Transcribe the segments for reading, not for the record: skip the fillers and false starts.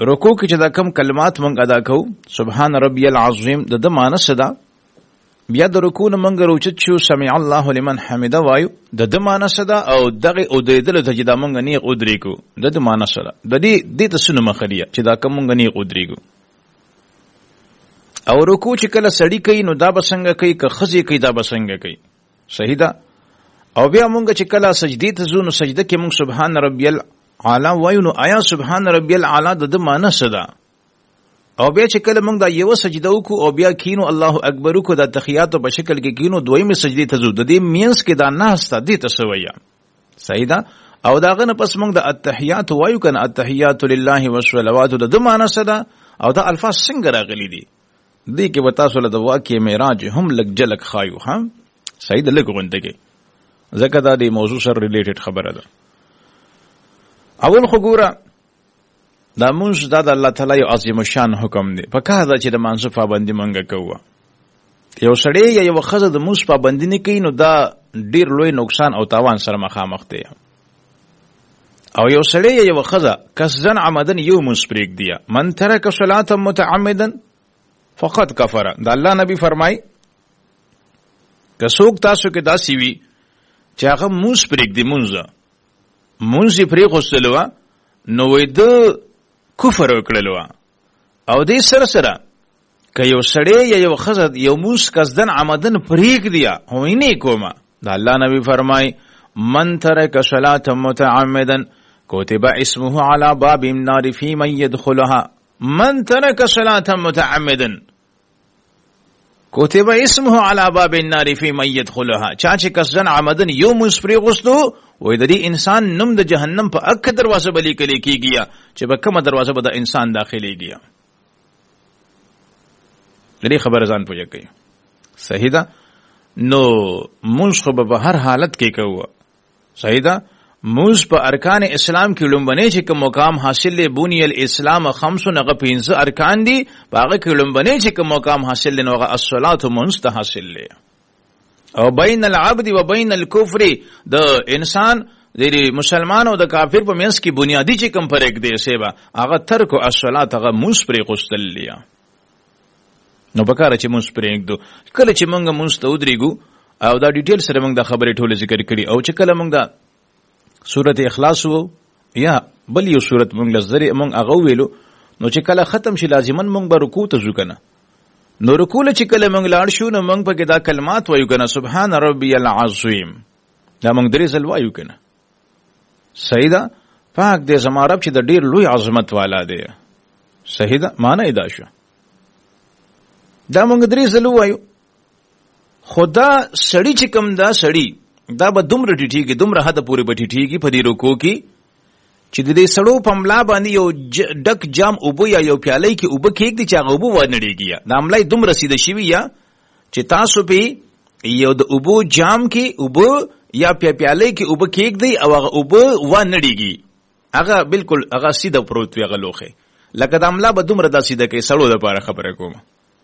رکوع کې چې دا کم کلمات مونږ ادا کوو سبحان ربي العظیم د معنی صدا بیا د رکوع نه مونږ روچت شو سمع الله لمن حمده وایو د معنی صدا او دغه او درېدل ته چې دا مونږ نیغ ودرېګو د معنی صدا د دې ته سونه مخلیه چې دا کم مونږ نیغ ودرېګو او رکوع چې کله سړی کوي نو دا بسنګ کوي که خزي کوي دا بسنګ کوي صحیح ده او بیا مونږ چې کله سجدي ته ځو نو سجده کې مونږ سبحان ربي اعلی وایو نو آیا سبحان ربي الاعلى د معنی صدا او بیا چې کله موږ دا یو سجده وکړو او بیا کینو الله اکبر کو د تحیات په شکل کې کینو دویمه سجدي ته ځو د دې مینس کې دا نه است دي تسویا صحیح ده او داغه نه پس موږ د التحیات وایو کنه التحیات لله والصلوات د معنی صدا او دا الفاظ څنګه راغلي دي دې کې وتا سول د واقع معراج هم لګ جلک خایو هم صحیح ده لګ غونډه زکه دا د موضوع سره ریلیټډ خبره ده اول خو ګوره دا مونږ دا د الله تعالی یو عظیم شان حکم دی په کار دا چې د مانځ پابندي مونږ کوو یو سړی یا یو خزه د مونږ پابندي نه کوي نو دا ډیر لوی نقصان او تاوان سره مخامخ دی او یو سړی یا یو خزه کسزن عمدن یو مونږ پرېګ دی من ترک صلاه متعمدا فقط کفر دا الله نبی فرمای که څوک تاسو کې داسي وي چې هغه مونږ پرېګ دی مونږ پرې غوښتلو نو وې د کفر وکړلو او دې سره سره که یو سړی یا یو خزه یو موس قصدن عمدن پریک دیا هوینه کومه دا الله نبی فرمای من ترک صلاه متعمدا كتب اسمه على باب النار في من يدخلها من ترك صلاه متعمدا كتب اسمه على باب النار في من يدخلها چا چې قصدن عمدن یو موس پری غوښتو وې د دې انسان نوم د جهنم په اک دروازه بلی کلی کیږي چې په کومه دروازه به د انسان داخليږي لري خبر ځان پوهه کوي صحیح ده نو مونږ خو به هر حالت کې کوو صحیح ده مونږ په ارکان اسلام کې لومبنه چې کوم مقام حاصل له بنی الاسلام 5 نغه 15 ارکان دي هغه کې لومبنه چې کوم مقام حاصل له نوغه الصلاه مستحصل له او بین العبد و بین الكفر د انسان د مسلمان او د کافر په منځ کې بنیادی چې کوم فرق دی سیبا هغه ترک او الصلاه هغه مصبر غسل لیا نو بکاره چې مونږ پرېږدو کله چې مونږ ودرېږو او دا ډیټیل سره مونږ د خبرې ټوله ذکر کړي او چې کله مونږ د سورته اخلاص وو یا بل یو سورته مونږ لزري مونږ هغه ویلو نو چې کله ختم شي لازمن مونږ به رکوع ته ځو کنه نو رکوع چې کله مونږ لاړ شو نو مونږ په کې دا کلمات وایو کنه سبحان ربي العظیم دا مونږ درې ځل وایو کنه صحیح ده پاک دې زما رب چې د ډیر لوی عظمت والا دی صحیح ده معنی دا شو دا مونږ درې ځل وایو خدا سړی چې کوم دا سړی دا به دومره ټیټیږي دومره حد پورې به ټیټیږي په دې رکوع کې چې د دې سړو په ملا باندې یو ډک جام اوبو یا یو پیاله کې اوبه کېږي چې هغه اوبه ونړېږي دا ملای دومره رسیده شوی یا چې تاسو په یو د اوبو جام کې اوبه یا پیاله کې اوبه کېږي او هغه اوبه ونړېږي هغه بالکل هغه سیده پروت وي هغه لوخه لکه د ملا به دومره دا سیده کې سړو د لپاره خبره کوم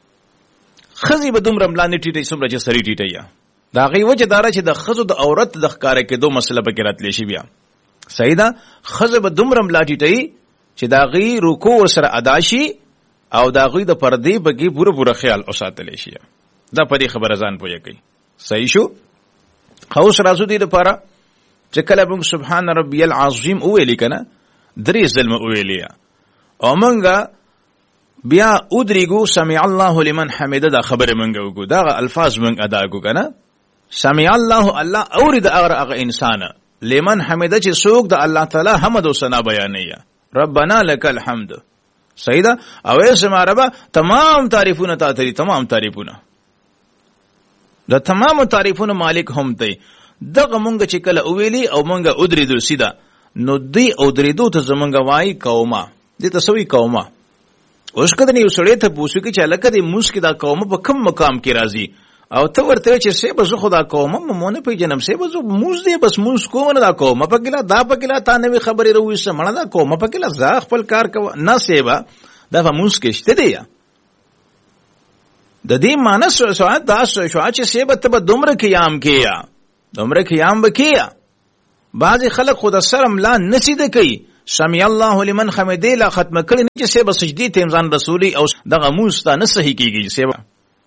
خزي به دومره ملا نه ټیټي څومره چې سړی ټیټي یا دا غي وجه دارا چې د خزو د عورت د ښکارې کې دوه مسله به کې راتلی شي بیا صحیح ده خزه به دومره ملا ټیټي چې دا غي رکوع سره ادا شي او دا غي د پردې بګي پوره خیال اوساتل شي دا په دې خبره ځان پوهه کوي صحیح شو خو سره زو دې لپاره چې کله موږ سبحان ربي العظیم ویل کنه درې ځله ویل او موږ بیا ادریګو سمع الله لمن حمده دا خبره منګو کو دا الفاظ منګ ادا کو کنه سمع الله الله اورید هغه انسان لمن حمده چې څوک د الله تعالی حمد او ثنا بیانوي ربنا لك الحمد صحیح ده او اسما رب تمام تعریفونه ته تمام تعریفونه د تمام تعریفونه مالک هم ته دغه مونږ چې کله ویلي او مونږ ادریدو سیده نو دی او درېدو ته زمونږ وای قومه دې ته سوي قومه اوس کده نه یو سړی ته پوښتنه کې چې لکه د موس کې دا قومه په کوم مقام کې راځي او ته ورته چې سه به خدا قومه مونږ په جنم سه به موس دی بس موس کوم نه دا قومه په کله دا په کله تا نوې خبرې روي سمړه دا قومه په کله ځا خپل کار کو نه سیبا دا موس کې شته دی د دې مانس سواد دا شو چې سه به ته دومره قیام کیا دومره قیام وکیا بعض خلک خود سرم لا نسیده کوي سمع الله لمن حمده لا ختم کړي نه چې سبا سجدي ته ځان رسولي او دغه موږ ته نه صحیح کیږي سبا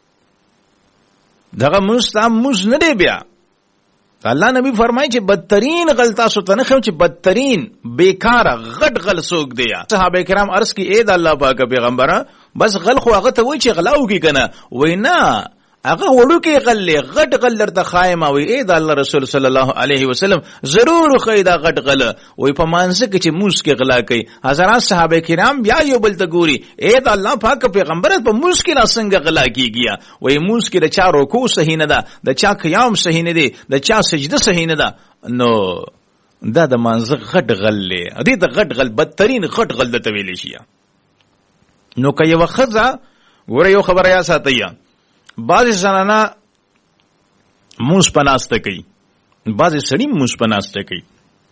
دغه موږ ته موږ نه دی بیا الله نبی فرمایي چې بدترین غلطه ستنه خو چې بدترین بیکاره غټ غل سوق دی صحابه کرام عرض کی اے د الله پاک پیغمبره بس غل خو هغه ته وای چې غلاو کی کنه وای نه هغه وړو کې غل غټ غل درته خایمه وای اے د الله رسول صلی الله علیه وسلم ضرور خیدا غټ غل وای په مانځ کې چې موس کې غلا کوي حضرات صحابه کرام بیا یو بل ته ګوري اے د الله پاک پیغمبر په موس کې څنګه غلا کیږي وای موس کې د چا رکوع صحیح نه ده د چا قیام صحیح نه دی د چا سجده صحیح نه ده نو دا د مانځ غټ غل دی د غټ غل بدترین غټ غل د تویل شي نو که یو خزه ګوره یو خبره یا ساتیا بعضی زنانا موس پناسته کوي بعضی سړی موس پناسته کوي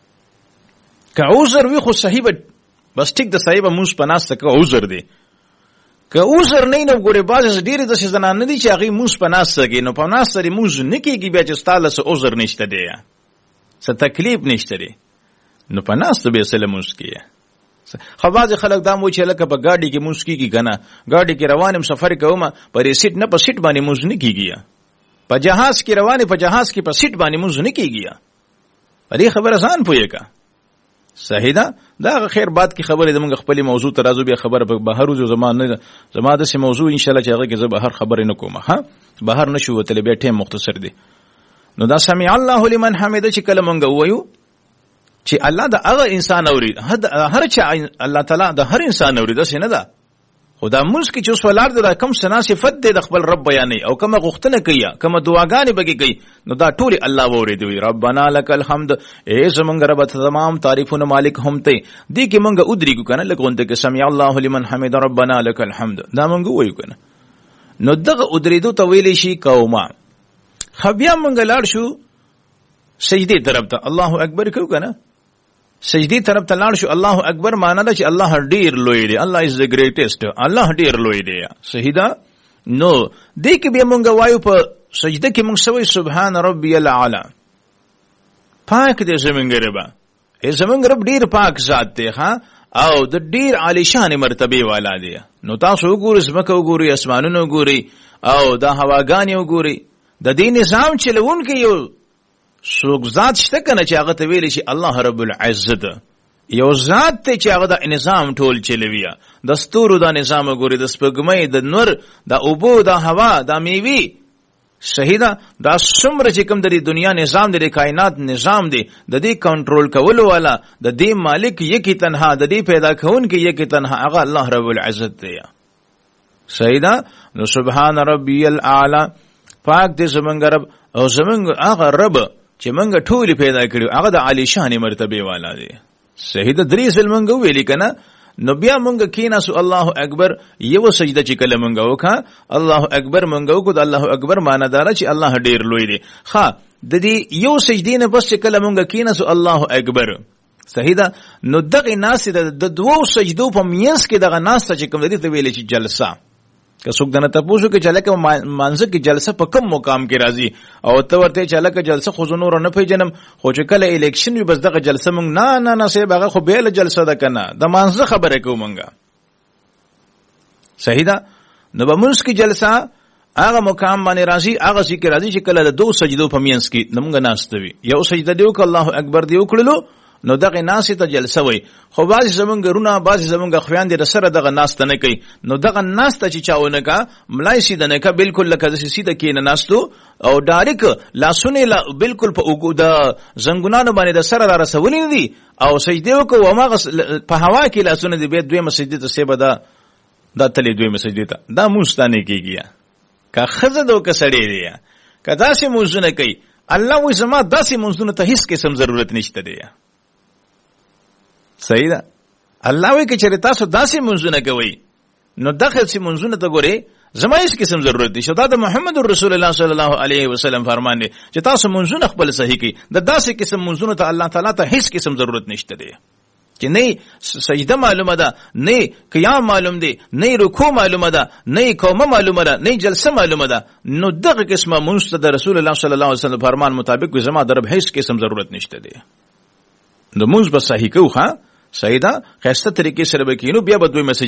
که عذر وي خو صحیح بس ټیک د صحیح موس پناسته کوي عذر دی که عذر نه نو ګوره بعضی ډیره د زنانه دي چې هغه موس پناسته کوي نو پناسته لري موس نه کیږي بیا چې ستاله سه عذر نشته دی څه تکلیف نشته دی نو پناسته به سلام موس کیه خو بعض خلک دا مو چې لکه په گاډي کې موس کیږي کنه گاډي کې روانم سفر کوم پر سیټ نه په سیټ باندې موس نه کیږي په جهاز کې روانه په جهاز کې په سیټ باندې موس نه کیږي دې خبره ځان پوهیږه صحیح ده دا خیر بعد کی خبره زموږ خپل موضوع ترازو به خبره په بهر او زمانه د سه موضوع ان شاء الله چې هغه کې زه بهر خبره نه کوم ها بهر نشو وتل به ټیم مختصر دی نو دا سمع الله لمن حمده چې کله مونږ وایو چې الله د هغه انسان اوري هر چا الله تعالی د هر انسان اوري دا څنګه ده خدا موږ کې چې سوالار د کوم سنا صفت د خپل رب بیانې او کوم غوښتنه کوي کوم دعاګانې بګي کوي نو دا ټول الله ووري دی ربانا لك الحمد اے زمونږ رب تمام تعریفونه مالک هم ته دي کې مونږ ودرېګو کنه لګونته کې سمع الله لمن حمد ربنا لك الحمد دا مونږ وایو کنه نو دغه ودرېدو ته ویلې شي قوما خبیا مونږ لاړ شو سجدي طرف ته الله اکبر کو کنه سجدی طرف ته لاړ شو الله اکبر معنا ده چې الله ډیر لوی دی الله از د گریټیسټ الله ډیر لوی دی صحیح ده نو دې کې به مونږ وایو په سجده کې مونږ سوي سبحان ربي الاعلى پاک دې زمونږ رب ای زمونږ رب ډیر پاک ذات دی ها او د ډیر عالی شان مرتبه والا دی نو تاسو وګورئ زمکه وګورئ اسمانونه وګورئ او دا هواګانی وګورئ د دې نظام چلوونکو یو څوک ذات شته کنه چې هغه ته ویل شي الله رب العزت یو ذات ته چې هغه د نظام ټول چلوي د ستورو د نظام وګوري د سپګمۍ د نور د اوبو د هوا د میوي شهیدا دا څومره چې کوم د دنیا نظام د کائنات نظام دی د دې کنټرول کولو والا د دې مالک یکی تنها د دې پیدا کونکي یکی تنها هغه الله رب العزت دی شهیدا نو سبحان ربي الاعلى پاک دې زمونږ رب او زمونږ هغه رب چې مونږ ټول پیدا کړو هغه د عالی شان مرتبه والا دی صحیح د درې سل مونږ ویل کنه نو بیا مونږ کیناسو الله اکبر یو سجده چې کله مونږ وکړه الله اکبر مونږ وکړو د الله اکبر معنی دار چې الله ډیر لوی دی ها د دې یو سجدې نه پس چې کله مونږ کیناسو الله اکبر صحیح ده نو دغه ناس د دوو سجدو په میانس کې دغه ناس چې کوم د دې ویل چې جلسه که څوک دنه تاسو کې چاله کې مانځه کې جلسه په کوم مقام کې راځي او ته ورته چاله کې جلسه خو زنور نه پیژنم خو چې کله الیکشن وي بس دغه جلسه مونږ نه سه هغه خو به له جلسه ده کنه د مانځه خبره کومنګا صحیح ده نو به مونږ کې جلسه هغه مقام باندې راځي هغه چې راځي چې کله د دوه سجدو په میانس کې نمګ ناستوي یو سجده دیو ک الله اکبر دیو کړلو نو دغه ناس ته جلسه وي خو بعض زمونږ رونه بعض زمونږ خویان دي سره دغه ناس ته نه کوي نو دغه ناس ته چې چاونه کا ملای سي دنه کا بالکل لکه د سیده کې نه ناستو او ډایرک لاسونه بالکل په وګو د زنګونانو باندې د سره را رسولې دي او سجده وکړو ما په هوا کې لاسونه دي به دوی مسجد ته سیبه دا تلې دوی مسجد ته دا مستانه کیږي کا خزه دو کا سړی دی کدا سي موزونه کوي الله وې زما داسې موزونه ته هیڅ قسم ضرورت نشته دی صحیح ده الله وی کې چې تاسو داسې منځونه کوي نو داخل سي منځونه ته ګوري زما هیڅ قسم ضرورت دي شدا د محمد رسول الله صلی الله علیه وسلم فرمان دي چې تاسو منځونه خپل صحیح کړئ د داسې قسم منځونه ته الله تعالی ته هیڅ قسم ضرورت نشته دی چې نه سجده معلومه ده نه قیام معلوم دي نه رکوع معلومه ده نه قومه معلومه ده نه جلسه معلومه ده نو دغه قسمه منځ د رسول الله صلی الله علیه وسلم فرمان مطابق زما درب هیڅ قسم ضرورت نشته دی د منځ به صحیح کو ها صحیح ده خسته طریقې سره به کینو بیا به دوی مسجد